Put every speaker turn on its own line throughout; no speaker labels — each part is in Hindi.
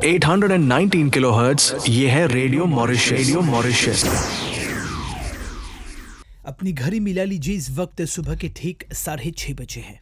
819 किलोहर्ट्ज, ये है रेडियो मॉरिशस।
अपनी घड़ी मिला लीजिए, इस वक्त सुबह के ठीक 6:30 बजे हैं।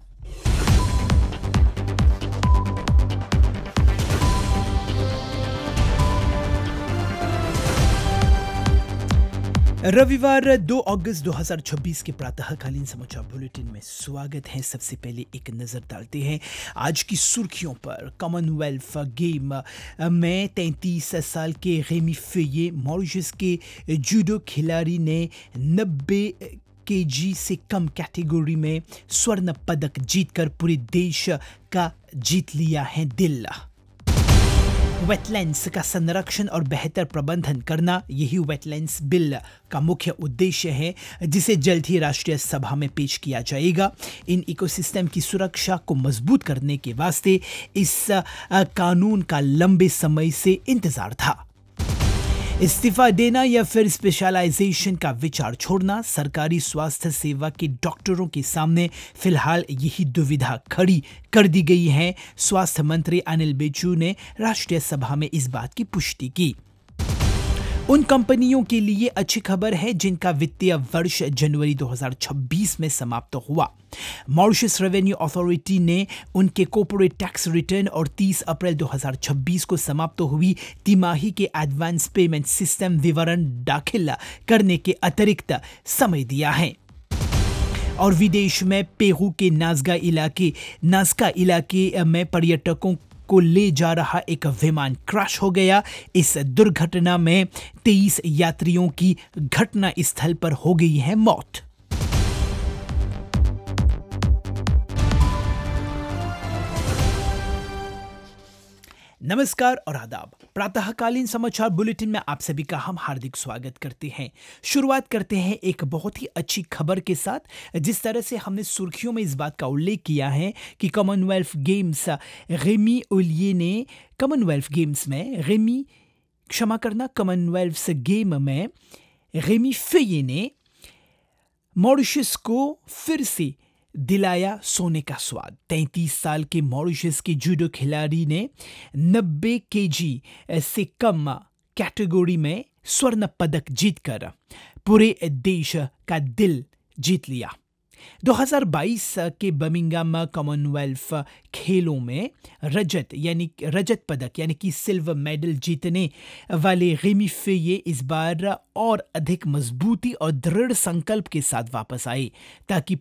रविवार 2 अगस्त 2026 के प्रातःकालीन समाचार बुलेटिन में स्वागत है। सबसे पहले एक नज़र डालते हैं आज की सुर्खियों पर। कॉमनवेल्थ गेम में 33 साल के रेमी फेये मॉरिशस के जूडो खिलाड़ी ने 90 केजी से कम कैटेगरी में स्वर्ण पदक जीतकर पूरे देश का जीत लिया है दिल। वेटलैंड्स का संरक्षण और बेहतर प्रबंधन करना, यही वेटलैंड्स बिल का मुख्य उद्देश्य है, जिसे जल्द ही राष्ट्रीय सभा में पेश किया जाएगा। इन इकोसिस्टम की सुरक्षा को मजबूत करने के वास्ते इस कानून का लंबे समय से इंतजार था। इस्तीफा देना या फिर स्पेशलाइजेशन का विचार छोड़ना, सरकारी स्वास्थ्य सेवा के डॉक्टरों के सामने फिलहाल यही दुविधा खड़ी कर दी गई है। स्वास्थ्य मंत्री अनिल बेचू ने राष्ट्रीय सभा में इस बात की पुष्टि की। उन कंपनियों के लिए अच्छी खबर है जिनका वित्तीय वर्ष जनवरी 2026 में समाप्त हुआ। मॉरिशस रेवेन्यू अथॉरिटी ने उनके कॉर्पोरेट टैक्स रिटर्न और 30 अप्रैल 2026 को समाप्त हुई तिमाही के एडवांस पेमेंट सिस्टम विवरण दाखिल करने के अतिरिक्त समय दिया है। और विदेश में पेरू के नाज़का इलाके में पर्यटकों को ले जा रहा एक विमान क्रैश हो गया। इस दुर्घटना में 23 यात्रियों की घटना स्थल पर हो गई है मौत। नमस्कार और आदाब। प्रातःकालीन समाचार बुलेटिन में आप सभी का हम हार्दिक स्वागत करते हैं। शुरुआत करते हैं एक बहुत ही अच्छी खबर के साथ। जिस तरह से हमने सुर्खियों में इस बात का उल्लेख किया है कि कॉमनवेल्थ गेम्स गेम में रेमी फेये ने मॉरिशस को फिर से दिलाया सोने का स्वाद। 33 साल के मॉरिशस के जूडो खिलाड़ी ने 90 केजी से कम कैटेगरी में स्वर्ण पदक जीतकर पूरे देश का दिल जीत लिया। 2022 के बर्मिंघम कॉमनवेल्थ खेलों में रजत पदक यानी कि सिल्वर मेडल जीतने वाले रेमी फेये इस बार और अधिक मजबूती और दृढ़ संकल्प के साथ वापस आए ताकि